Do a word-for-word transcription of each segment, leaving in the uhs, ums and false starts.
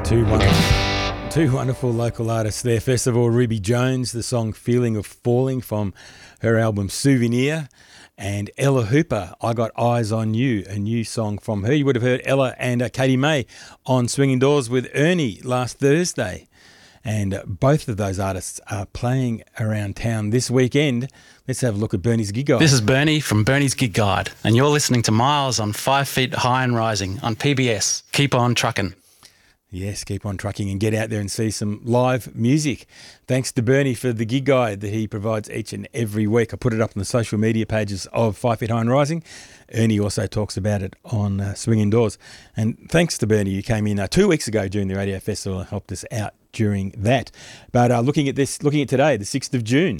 Two wonderful, two wonderful local artists there. First of all, Ruby Jones, the song Feeling of Falling from her album Souvenir. And Ella Hooper, I Got Eyes on You, a new song from her. You would have heard Ella and uh, Katie May on Swinging Doors with Ernie last Thursday. And uh, both of those artists are playing around town this weekend. Let's have a look at Bernie's Gig Guide. This is Bernie from Bernie's Gig Guide, and you're listening to Miles on Five Feet High and Rising on P B S. Keep on trucking. Yes, keep on trucking and get out there and see some live music. Thanks to Bernie for the gig guide that he provides each and every week. I put it up on the social media pages of Five Feet High and Rising. Ernie also talks about it on uh, Swinging Doors. And thanks to Bernie, you came in uh, two weeks ago during the Radio Festival and helped us out during that. But uh, looking at this, looking at today, the sixth of June,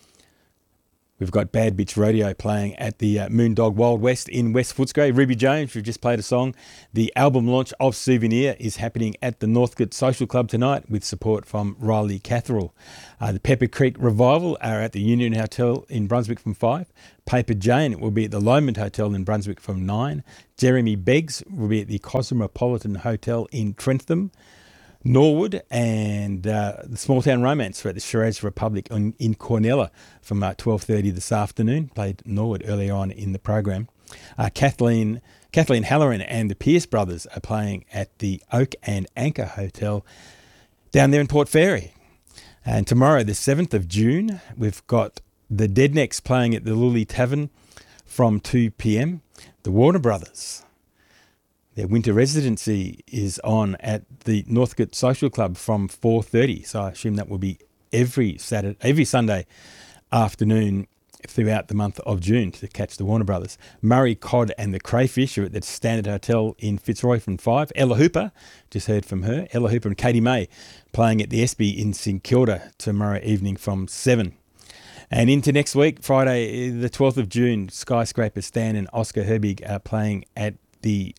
we've got Bad Bitch Rodeo playing at the uh, Moondog Wild West in West Footscray. Ruby Jones, we've just played a song. The album launch of Souvenir is happening at the Northcote Social Club tonight with support from Riley Catherall. Uh, the Pepper Creek Revival are at the Union Hotel in Brunswick from five. Paper Jane will be at the Lomond Hotel in Brunswick from nine. Jeremy Beggs will be at the Cosmopolitan Hotel in Trentham. Norwood and uh, the Small Town Romance are at the Shiraz Republic in, in Cornella from uh, twelve thirty this afternoon. Played Norwood earlier on in the program. Uh, Kathleen Kathleen Halloran and the Pierce Brothers are playing at the Oak and Anchor Hotel down there in Port Fairy. And tomorrow, the seventh of June, we've got the Deadnecks playing at the Lily Tavern from two p.m. The Warner Brothers, their winter residency is on at the Northcote Social Club from four thirty. So I assume that will be every Saturday, every Sunday afternoon throughout the month of June to catch the Warner Brothers. Murray Cod and the Crayfish are at the Standard Hotel in Fitzroy from five. Ella Hooper, just heard from her. Ella Hooper and Katie May playing at the S B in St Kilda tomorrow evening from seven. And into next week, Friday the twelfth of June, Skyscraper Stan and Oscar Herbig are playing at the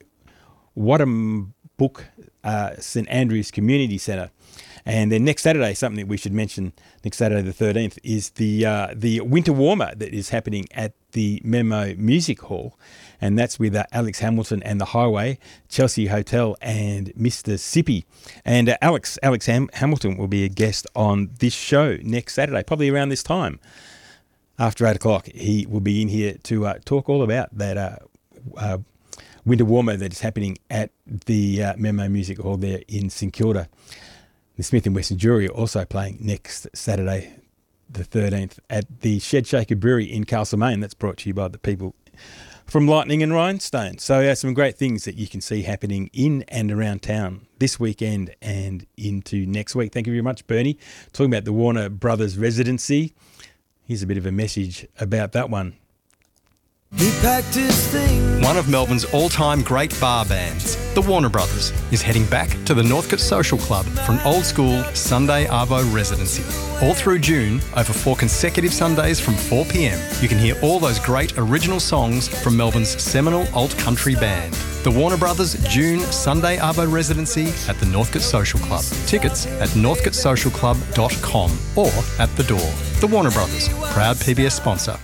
Wadham uh, St Andrews Community Centre. And then next Saturday, something that we should mention, next Saturday the thirteenth, is the uh, the Winter Warmer that is happening at the Memo Music Hall. And that's with uh, Alex Hamilton and the Highway, Chelsea Hotel and Mister Sippy. And uh, Alex Alex Ham- Hamilton will be a guest on this show next Saturday, probably around this time. After eight o'clock, he will be in here to uh, talk all about that uh, uh Winter Warmer that is happening at the uh, Memo Music Hall there in St Kilda. The Smith and Wesson Jury are also playing next Saturday, the thirteenth, at the Shed Shaker Brewery in Castlemaine. That's brought to you by the people from Lightning and Rhinestone. So uh, some great things that you can see happening in and around town this weekend and into next week. Thank you very much, Bernie. Talking about the Warner Brothers residency, here's a bit of a message about that one. He packed his things. One of Melbourne's all-time great bar bands, the Warner Brothers, is heading back to the Northcote Social Club for an old-school Sunday Arvo residency. All through June, over four consecutive Sundays from four p.m, you can hear all those great original songs from Melbourne's seminal alt-country band. The Warner Brothers June Sunday Arvo residency at the Northcote Social Club. Tickets at northcote social club dot com or at the door. The Warner Brothers, proud P B S sponsor.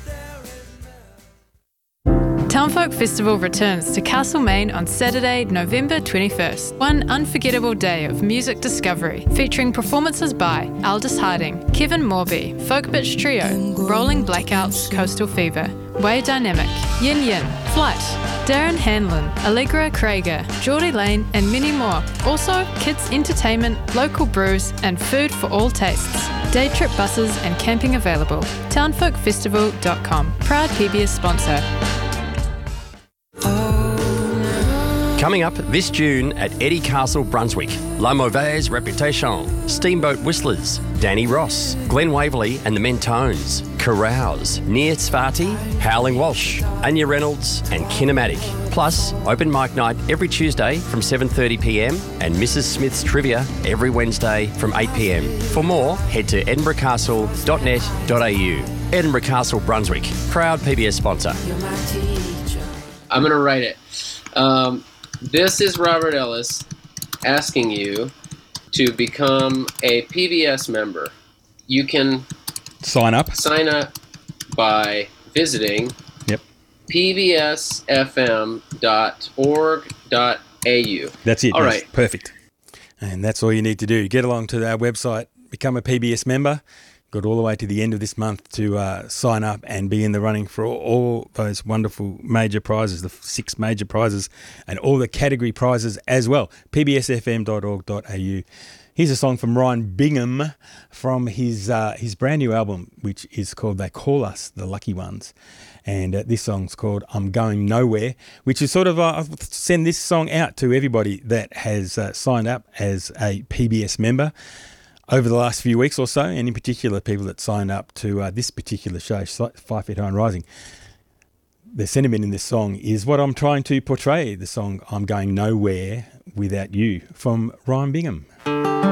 Townfolk Festival returns to Castlemaine on Saturday, November twenty-first. One unforgettable day of music discovery, featuring performances by Aldous Harding, Kevin Morby, Folk Bitch Trio, Rolling Blackouts, Coastal Fever, Way Dynamic, Yin Yin, Flight, Darren Hanlon, Allegra Krager, Geordie Lane and many more. Also, kids entertainment, local brews and food for all tastes. Day trip buses and camping available. townfolk festival dot com, proud P B S sponsor. Coming up this June at Eddie Castle, Brunswick, La Mauvaise Reputation, Steamboat Whistlers, Danny Ross, Glenn Waverley and the Mentones, Carouse, Near Svati, Howling Walsh, Anya Reynolds and Kinematic. Plus, open mic night every Tuesday from seven thirty p.m. and Missus Smith's Trivia every Wednesday from eight p.m. For more, head to edinburgh castle dot net dot a u. Edinburgh Castle, Brunswick, proud P B S sponsor. I'm going to write it. Um, this is Robert Ellis asking you to become a P B S member. You can sign up. Sign up by visiting yep. p b s f m dot org dot a u. That's it. All yes. right. Perfect. And that's all you need to do. Get along to our website, become a P B S member. Got all the way to the end of this month to uh, sign up and be in the running for all, all those wonderful major prizes, the six major prizes, and all the category prizes as well. p b s f m dot org dot a u. Here's a song from Ryan Bingham from his uh, his brand new album, which is called They Call Us the Lucky Ones. And uh, this song's called I'm Going Nowhere, which is sort of, uh, I'll send this song out to everybody that has uh, signed up as a P B S member over the last few weeks or so, and in particular people that signed up to uh, this particular show, Five Feet High and Rising. The sentiment in this song is what I'm trying to portray, the song I'm Going Nowhere Without You from Ryan Bingham.